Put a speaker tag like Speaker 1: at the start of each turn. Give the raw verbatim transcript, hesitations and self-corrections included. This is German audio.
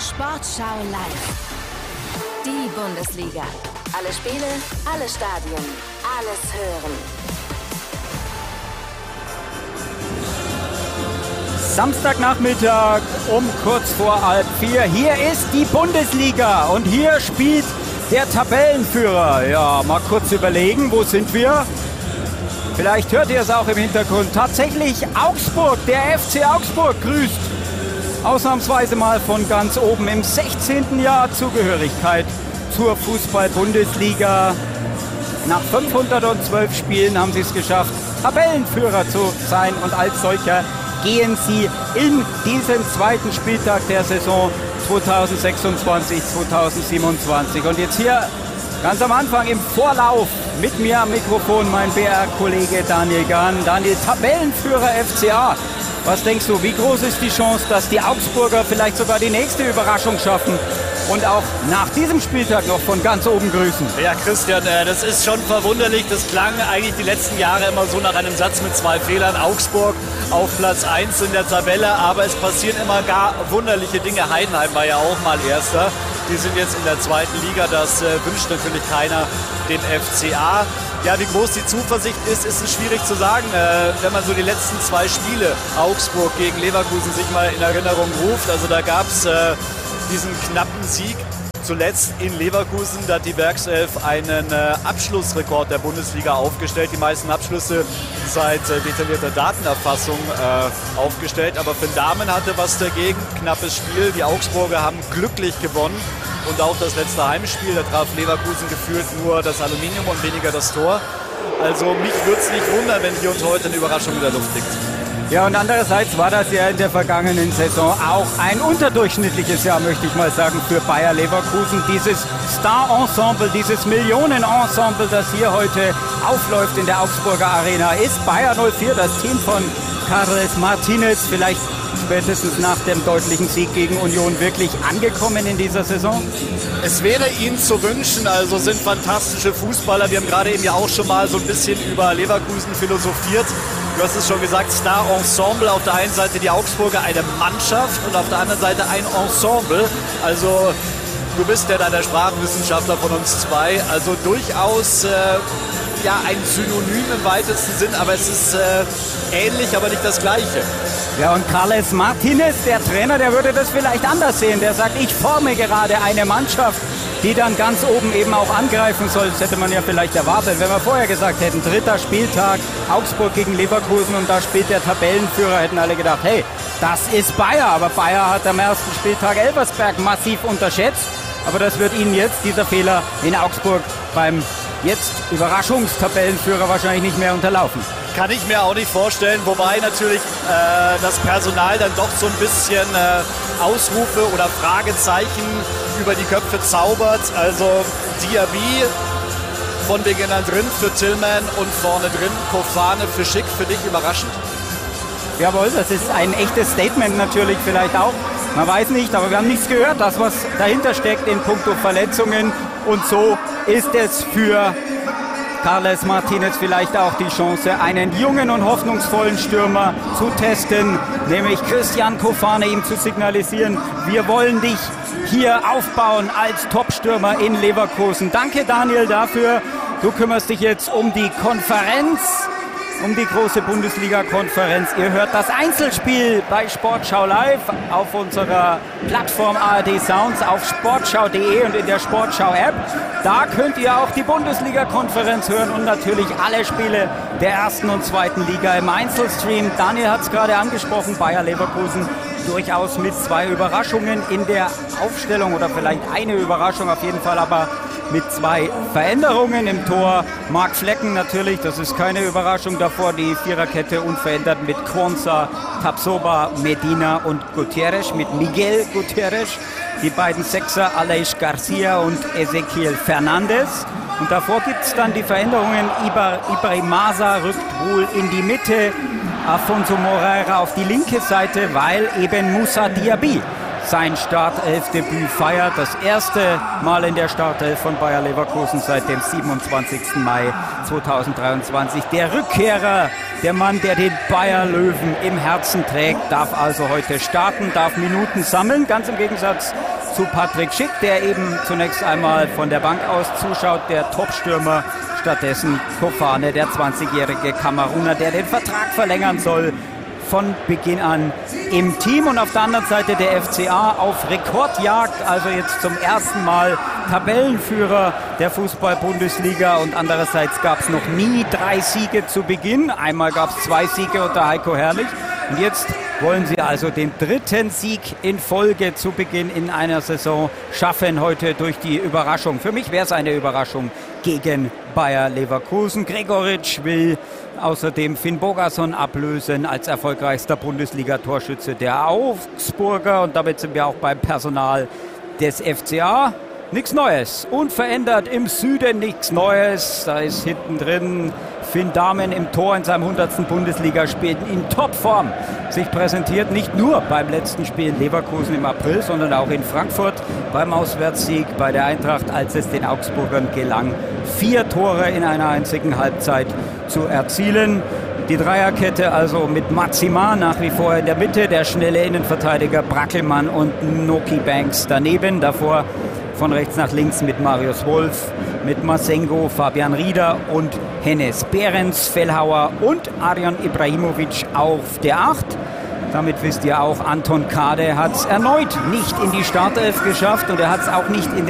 Speaker 1: Sportschau live. Die Bundesliga. Alle Spiele, alle Stadien, alles hören.
Speaker 2: Samstagnachmittag um kurz vor halb vier. Hier ist die Bundesliga und hier spielt der Tabellenführer. Ja, mal kurz überlegen, wo sind wir? Vielleicht hört ihr es auch im Hintergrund. Tatsächlich Augsburg, der F C Augsburg grüßt ausnahmsweise mal von ganz oben im sechzehnten Jahr Zugehörigkeit zur Fußball-Bundesliga. Nach fünfhundertzwölf Spielen haben sie es geschafft, Tabellenführer zu sein, und als solcher gehen sie in diesen zweiten Spieltag der Saison zweitausendsechsundzwanzig zweitausendsiebenundzwanzig. Und jetzt hier ganz am Anfang im Vorlauf mit mir am Mikrofon mein B R-Kollege Daniel Gahn. Daniel, Tabellenführer F C A. Was denkst du, wie groß ist die Chance, dass die Augsburger vielleicht sogar die nächste Überraschung schaffen und auch nach diesem Spieltag noch von ganz oben grüßen?
Speaker 3: Ja, Christian, das ist schon verwunderlich. Das klang eigentlich die letzten Jahre immer so nach einem Satz mit zwei Fehlern. Augsburg auf Platz eins in der Tabelle, aber es passieren immer gar wunderliche Dinge. Heidenheim war ja auch mal Erster. Die sind jetzt in der zweiten Liga. Das äh, wünscht natürlich keiner dem F C A. Ja, wie groß die Zuversicht ist, ist es schwierig zu sagen. Äh, wenn man so die letzten zwei Spiele Augsburg gegen Leverkusen sich mal in Erinnerung ruft. Also da gab es äh, diesen knappen Sieg zuletzt in Leverkusen. Da hat die Werkself einen äh, Abschlussrekord der Bundesliga aufgestellt. Die meisten Abschlüsse seit äh, detaillierter Datenerfassung äh, aufgestellt. Aber für Damen hatte was dagegen. Knappes Spiel. Die Augsburger haben glücklich gewonnen. Und auch das letzte Heimspiel, da traf Leverkusen gefühlt nur das Aluminium und weniger das Tor. Also mich würde es nicht wundern, wenn hier und heute eine Überraschung in der Luft liegt.
Speaker 2: Ja, und andererseits war das ja in der vergangenen Saison auch ein unterdurchschnittliches Jahr, möchte ich mal sagen, für Bayer Leverkusen. Dieses Star-Ensemble, dieses Millionen-Ensemble, das hier heute aufläuft in der Augsburger Arena, ist Bayer null vier, das Team von Carles Martinez, vielleicht spätestens nach dem deutlichen Sieg gegen Union wirklich angekommen in dieser Saison?
Speaker 3: Es wäre ihnen zu wünschen, also sind fantastische Fußballer. Wir haben gerade eben ja auch schon mal so ein bisschen über Leverkusen philosophiert. Du hast es schon gesagt, Star-Ensemble. Auf der einen Seite die Augsburger, eine Mannschaft, und auf der anderen Seite ein Ensemble. Also du bist ja der Sprachwissenschaftler von uns zwei. Also durchaus äh, ja, ein Synonym im weitesten Sinn, aber es ist äh, ähnlich, aber nicht das Gleiche.
Speaker 2: Ja, und Carles Martinez, der Trainer, der würde das vielleicht anders sehen. Der sagt, ich forme gerade eine Mannschaft, die dann ganz oben eben auch angreifen soll. Das hätte man ja vielleicht erwartet, wenn wir vorher gesagt hätten, dritter Spieltag, Augsburg gegen Leverkusen, und da spielt der Tabellenführer, hätten alle gedacht, hey, das ist Bayer. Aber Bayer hat am ersten Spieltag Elversberg massiv unterschätzt. Aber das wird ihnen jetzt, dieser Fehler in Augsburg, beim jetzt Überraschungstabellenführer wahrscheinlich nicht mehr unterlaufen.
Speaker 3: Kann ich mir auch nicht vorstellen, wobei natürlich äh, das Personal dann doch so ein bisschen äh, Ausrufe oder Fragezeichen über die Köpfe zaubert. Also Diaby von Beginn an drin für Tillman und vorne drin Kofane für Schick. Für dich überraschend?
Speaker 2: Jawohl, das ist ein echtes Statement natürlich vielleicht auch. Man weiß nicht, aber wir haben nichts gehört, das was dahinter steckt in puncto Verletzungen. Und so ist es für Carles Martinez vielleicht auch die Chance, einen jungen und hoffnungsvollen Stürmer zu testen, nämlich Christian Kofane, ihm zu signalisieren, wir wollen dich hier aufbauen als Top-Stürmer in Leverkusen. Danke Daniel dafür. Du kümmerst dich jetzt um die Konferenz, um die große Bundesliga-Konferenz. Ihr hört das Einzelspiel bei Sportschau Live auf unserer Plattform A R D Sounds, auf sportschau punkt de und in der Sportschau-App. Da könnt ihr auch die Bundesliga-Konferenz hören und natürlich alle Spiele der ersten und zweiten Liga im Einzelstream. Daniel hat es gerade angesprochen, Bayer Leverkusen durchaus mit zwei Überraschungen in der Aufstellung, oder vielleicht eine Überraschung auf jeden Fall, aber mit zwei Veränderungen im Tor. Marc Flecken natürlich, das ist keine Überraschung, davor die Viererkette unverändert mit Quansah, Tapsoba, Medina und Gutierrez, mit Miguel Gutierrez. Die beiden Sechser, Aleix Garcia und Ezequiel Fernandez. Und davor gibt es dann die Veränderungen. Ibar, Ibrahim Masa rückt wohl in die Mitte, Afonso Moreira auf die linke Seite, weil eben Moussa Diaby sein Startelfdebüt feiert. Das erste Mal in der Startelf von Bayer Leverkusen seit dem siebenundzwanzigsten Mai zweitausenddreiundzwanzig. Der Rückkehrer, der Mann, der den Bayer Löwen im Herzen trägt, darf also heute starten, darf Minuten sammeln, ganz im Gegensatz zu Patrick Schick, der eben zunächst einmal von der Bank aus zuschaut, der Topstürmer. Stattdessen Kofane, der zwanzigjährige Kameruner, der den Vertrag verlängern soll, von Beginn an im Team. Und auf der anderen Seite der F C A auf Rekordjagd, also jetzt zum ersten Mal Tabellenführer der Fußball-Bundesliga. Und andererseits gab es noch nie drei Siege zu Beginn. Einmal gab es zwei Siege unter Heiko Herrlich. Und jetzt wollen sie also den dritten Sieg in Folge zu Beginn in einer Saison schaffen, heute durch die Überraschung. Für mich wäre es eine Überraschung gegen Bayer Leverkusen. Gregoritsch will außerdem Finn Bogason ablösen als erfolgreichster Bundesliga-Torschütze der Augsburger. Und damit sind wir auch beim Personal des F C A. Nichts Neues, unverändert im Süden, nichts Neues. Da ist hinten drin Finn Dahmen im Tor in seinem hundertsten Bundesligaspiel in Topform sich präsentiert. Nicht nur beim letzten Spiel in Leverkusen im April, sondern auch in Frankfurt beim Auswärtssieg bei der Eintracht, als es den Augsburgern gelang, vier Tore in einer einzigen Halbzeit zu erzielen. Die Dreierkette also mit Mazima nach wie vor in der Mitte, der schnelle Innenverteidiger Brackelmann und Noki Banks daneben. Davor von rechts nach links mit Marius Wolf, mit Masengo, Fabian Rieder und Hennes Behrens, Fellhauer und Arjan Ibrahimovic auf der Acht. Damit wisst ihr auch, Anton Kade hat es erneut nicht in die Startelf geschafft und er hat es auch nicht in